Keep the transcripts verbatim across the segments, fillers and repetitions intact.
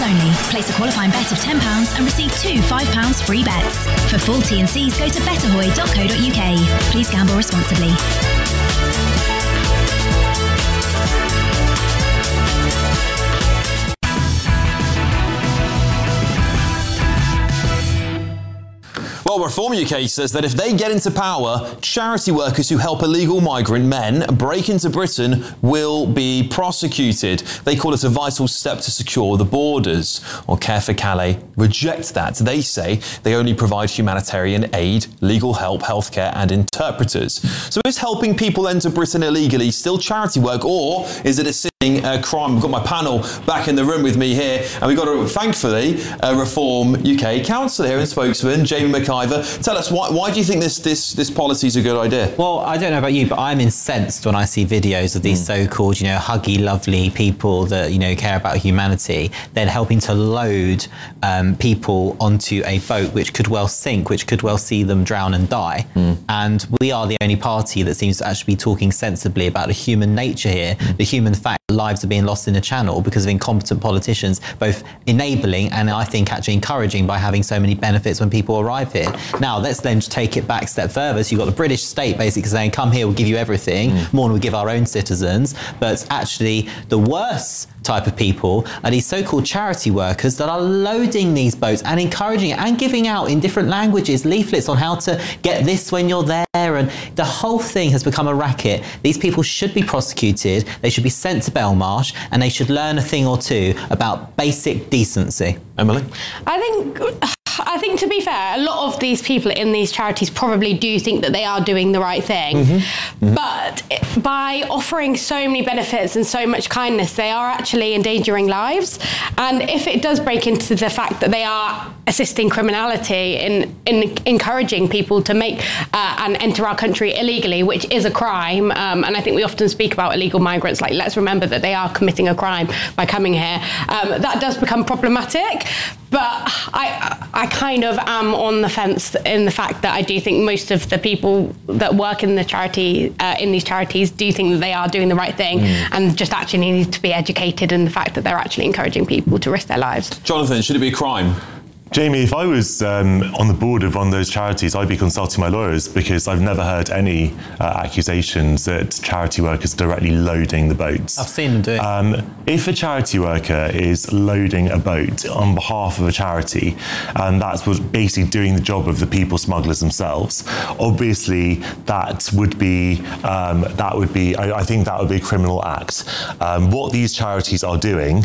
only. Place a qualifying bet of ten pounds and receive two five pounds free bets. For full T and Cs, go to betterhoy dot co dot uk. Please gamble responsibly. Well, Reform U K says that if they get into power, charity workers who help illegal migrant men break into Britain will be prosecuted. They call it a vital step to secure the borders. Or Care for Calais reject that. They say they only provide humanitarian aid, legal help, healthcare and interpreters. So is helping people enter Britain illegally still charity work, or is it a sitting uh, crime? We've got my panel back in the room with me here, and we've got, a, thankfully, a Reform U K councillor here and spokesman, Jamie McIver. Tell us, why, why do you think this, this, this policy is a good idea? Well, I don't know about you, but I'm incensed when I see videos of these mm. so-called, you know, huggy, lovely people that, you know, care about humanity, then helping to load um, people onto a boat which could well sink, which could well see them drown and die. Mm. And we are the only party that seems to actually be talking sensibly about the human nature here, mm. the human fact that lives are being lost in the channel because of incompetent politicians, both enabling and I think actually encouraging by having so many benefits when people arrive here. Now, let's then just take it back a step further. So you've got the British state basically saying, come here, we'll give you everything, mm. more than we give our own citizens. But actually, the worst type of people are these so-called charity workers that are loading these boats and encouraging it and giving out in different languages leaflets on how to get this when you're there. And the whole thing has become a racket. These people should be prosecuted. They should be sent to Belmarsh and they should learn a thing or two about basic decency. Emily? I think... I think, to be fair, a lot of these people in these charities probably do think that they are doing the right thing. Mm-hmm. Mm-hmm. But by offering so many benefits and so much kindness, they are actually endangering lives. And if it does break into the fact that they are assisting criminality in, in encouraging people to make uh, and enter our country illegally, which is a crime, um, and I think we often speak about illegal migrants, like, let's remember that they are committing a crime by coming here, um, that does become problematic. But I, I kind of am on the fence in the fact that I do think most of the people that work in the charity, uh, in these charities, do think that they are doing the right thing, mm. and just actually need to be educated in the fact that they're actually encouraging people to risk their lives. Jonathan, should it be a crime? Jamie, if I was um, on the board of one of those charities, I'd be consulting my lawyers, because I've never heard any uh, accusations that charity workers are directly loading the boats. I've seen them do it. Um, if a charity worker is loading a boat on behalf of a charity, and that's what's basically doing the job of the people smugglers themselves, obviously that would be, um, that would be, I, I think that would be a criminal act. Um, what these charities are doing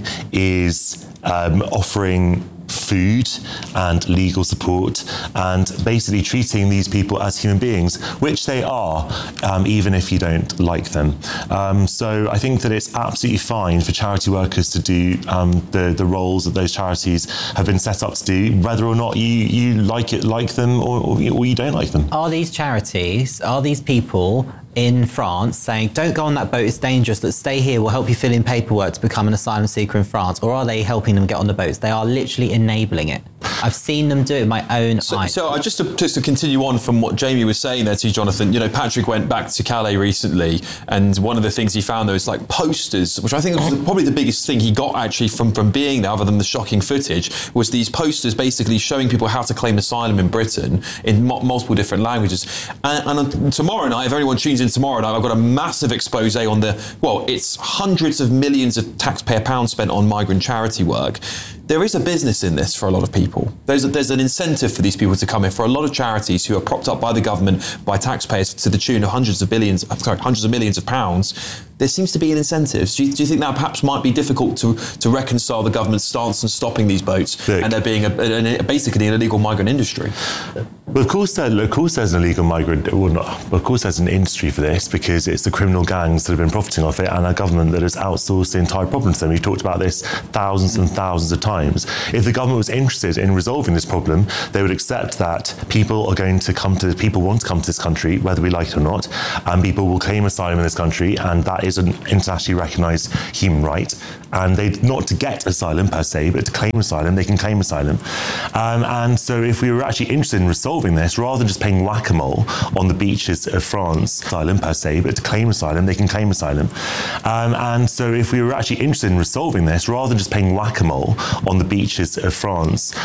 is um, offering food and legal support and basically treating these people as human beings, which they are, um, even if you don't like them. Um, so I think that it's absolutely fine for charity workers to do um, the, the roles that those charities have been set up to do, whether or not you, you like it, like them, or, or you don't like them. Are these charities, are these people in France saying, don't go on that boat, it's dangerous, let's stay here, we'll help you fill in paperwork to become an asylum seeker in France? Or are they helping them get on the boats? They are literally enabling it. I've seen them do it with my own so, eyes. So just to, just to continue on from what Jamie was saying there to you, Jonathan, you know, Patrick went back to Calais recently, and one of the things he found there was like posters, which I think was probably the biggest thing he got actually from, from being there, other than the shocking footage, was these posters basically showing people how to claim asylum in Britain in mo- multiple different languages. And, and tomorrow night, if anyone tunes in tomorrow night, I've got a massive expose on the, well, it's hundreds of millions of taxpayer pounds spent on migrant charity work. There is a business in this for a lot of people. There's a, there's an incentive for these people to come in. For a lot of charities who are propped up by the government, by taxpayers to the tune of hundreds of billions, sorry, hundreds of millions of pounds, there seems to be an incentive. Do you, do you think that perhaps might be difficult to, to reconcile the government's stance in stopping these boats Look, and there being a, a, a, basically an illegal migrant industry? Well, of course, there, of course there's an illegal migrant, well, not, of course there's an industry for this, because it's the criminal gangs that have been profiting off it, and a government that has outsourced the entire problem to them. We've talked about this thousands and thousands of times. If the government was interested in resolving this problem, they would accept that people are going to come to, people want to come to this country, whether we like it or not, and people will claim asylum in this country, and that is an internationally recognised human right. And they, not to get asylum per se, but to claim asylum, they can claim asylum. Um, and so if we were actually interested in resolving resolving this, rather than just playing whack-a-mole on the beaches of France, asylum per se, but to claim asylum, they can claim asylum. Um, and so if we were actually interested in resolving this, rather than just playing whack-a-mole on the beaches of France,